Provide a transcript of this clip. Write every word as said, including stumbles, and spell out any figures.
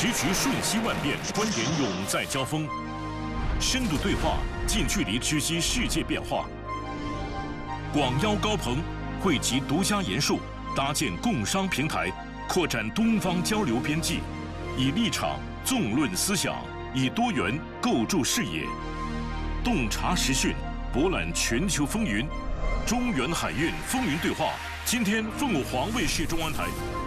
时局瞬息万变，观点永在交锋。深度对话，近距离知悉世界变化。广邀高朋，汇集独家研述，搭建共商平台，扩展东方交流边际，以立场纵论思想，以多元构筑视野，洞察时讯，博览全球风云。中原海运风云对话，今天凤凰卫视中文台。